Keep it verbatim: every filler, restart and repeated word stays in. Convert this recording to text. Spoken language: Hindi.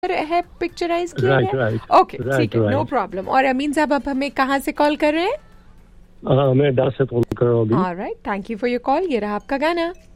है पिक्चराइज किया राइट गया? राइट ओके, ठीक है, नो प्रॉब्लम। और अमीन साहब, आप हमें कहाँ से कॉल कर रहे हैं? हाँ, मैं डांस से फोन कर रहा हूँ अभी। Alright, thank you for your call. ये रहा आपका गाना।